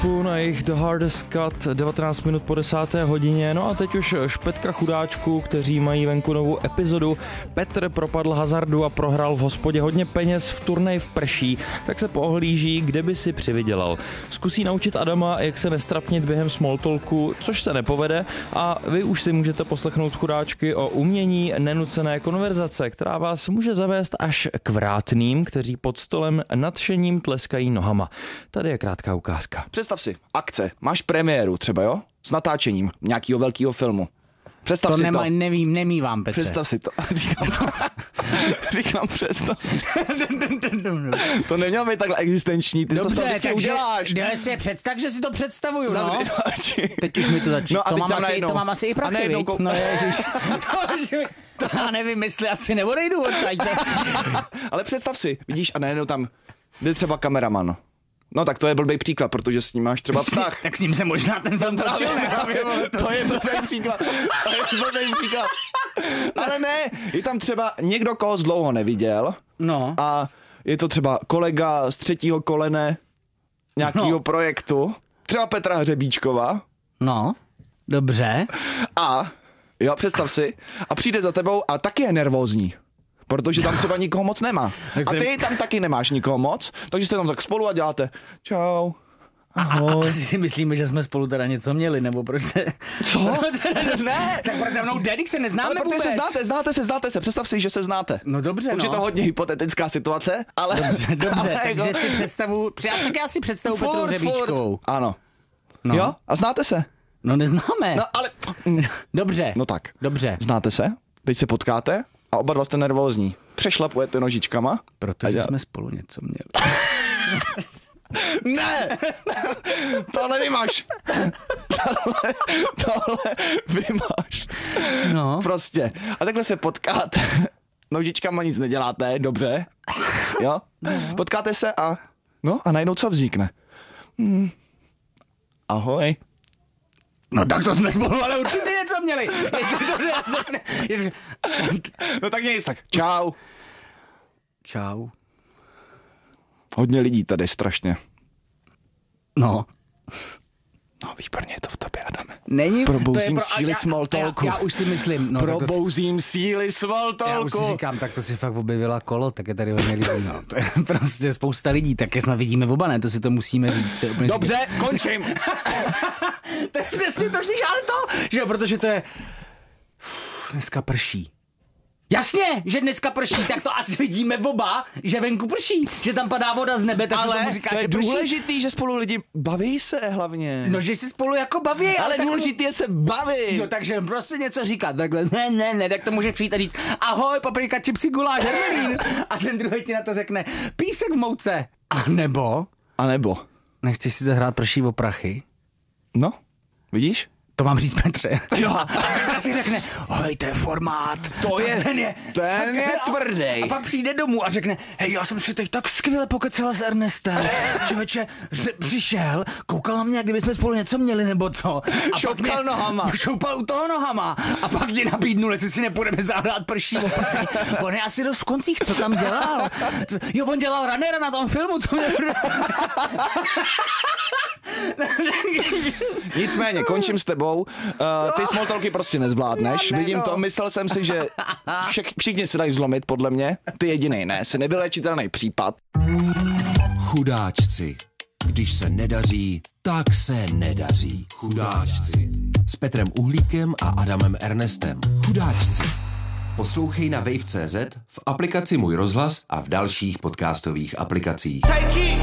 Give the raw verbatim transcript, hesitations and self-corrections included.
na jejich The Hardest Cut, devatenáct minut po desáté hodině. No a teď už špetka chudáčků, kteří mají venku novou epizodu. Petr propadl hazardu a prohrál v hospodě hodně peněz v turnaji v prší, tak se poohlíží, kde by si přivydělal. Zkusí naučit Adama, jak se nestrapnit během smalltalku, což se nepovede, a vy už si můžete poslechnout chudáčky o umění nenucené konverzace, která vás může zavést až k vrátným, kteří pod stolem nadšením tleskají nohama. Tady je krátká ukázka. Představ si, akce, máš premiéru třeba, jo? S natáčením nějakého velkého filmu. Představ to si nemá, to. nevím, nemývám, Petře. Představ si to. Říkám, říkám představ si. To nemělo být takhle existenční, ty Dobře, to vždycky takže, uděláš. Dobře, si představ, že si to představuju, no. Zavři oči. Teď už mi to začíná. No a to, teď mám asi, najednou. to mám asi i A prachy, najednou viď? kou- No ježiš. to, to já nevím, jestli asi neodejdu odsaď. Ale představ si, vidíš, a najednou tam jde třeba kameraman. No tak to je blbý příklad, protože s ním máš třeba vztah. Tak s ním se možná ten film Právě, točil, právě, to je blbý příklad. To je blbý příklad. Ale ne, je tam třeba někdo, koho z dlouho neviděl. No. A je to třeba kolega z třetího kolene nějakého No. projektu. Třeba Petra Hřebíčkova. No, dobře. A, jo, představ si, a přijde za tebou a taky je nervózní. Protože tam třeba nikoho moc nemá. A ty tam taky nemáš nikoho moc, takže jste tam tak spolu a děláte čau, ahoj. Asi si myslíme, že jsme spolu teda něco měli, nebo proč se... Co? Ne. Tak proč za mnou Dedik se neznáme Ale protože vůbec? se znáte, znáte se, znáte se, představ si, že se znáte. No dobře, Už no. je to hodně hypotetická situace, ale... Dobře, dobře, ale takže jako- si představu... Já tak já si představu Petrou Furt, Hřebíčkovou. furt. Ano. No. Jo? A znáte se? No neznáme. No ale... Dobře. No tak. Dobře. Znáte se, teď se potkáte a oba dva jste nervózní. Přešlapujete nožičkama. A Protože dělá- jsme spolu něco měli. Ne! Tohle vymaš. Tohle, tohle vymaš. No. Prostě. A takhle se potkáte. Nožičkama nic neděláte, dobře. Jo? Potkáte se a... No a najednou co vznikne? Hmm. Ahoj. No tak to jsme spolu, ale určitě něco měli. Jestli to teda řekne... Jestli... No tak nic, tak čau. Čau. Hodně lidí tady, strašně. No. No výborně je to v tobě, Adame. Není, Probouzím a síly já- small a já, talku. já už si myslím, no, tak to, Probouzím síly small já už si talku. říkám, tak to si fakt objevila kolo, tak je tady hodně lidí, no. To je prostě spousta lidí, tak je snad vidíme oba, ne, to si to musíme říct. To je úplně Dobře, končím. to je přesně to, ale to, že jo, protože to je, dneska prší. Jasně, že dneska prší, tak to asi vidíme oba, že venku prší, že tam padá voda z nebe, tak se tomu Ale říká, to je že prší. důležitý, že spolu lidi baví se hlavně. No, že si spolu jako baví. ale tak- důležitý je se bavit. Jo, takže prostě něco říkat takhle, ne, ne, ne, tak to může přijít a říct, ahoj, paprika, čipsy, guláš, hermelín. A ten druhý ti na to řekne, písek v mouce. A nebo, A nebo, nechci si zahrát prší o prachy, no, vidíš? to mám říct Petře. Jo. A Petra si řekne, hej, to je formát. To tak je- ten je, ten je a- tvrdej. A pak přijde domů a řekne, hej, já jsem si teď tak skvěle pokecala s Ernestem. Člověče, ř- přišel, koukal na mě, jak kdyby jsme spolu něco měli, nebo co. A pak Šoupal mě- nohama. Šoupal u toho nohama. A pak mě nabídnul, jestli si nepůjdeme zahrát prší o prachy. On je asi dost v koncích, co tam dělal. Jo, on dělal Runnera na tom filmu, co mě... Nicméně, končím s tebou. Uh, ty small talky prostě nezvládneš. No, ne, Vidím no. to, myslel jsem si, že všech, všichni se dají zlomit, podle mě. Ty jedinej ne, jsi nevylečitelný případ. Chudáčci. Když se nedaří, tak se nedaří. Chudáčci. S Petrem Uhlíkem a Adamem Ernestem. Chudáčci. Poslouchej na wave tečka cé zet, v aplikaci Můj rozhlas a v dalších podcastových aplikacích.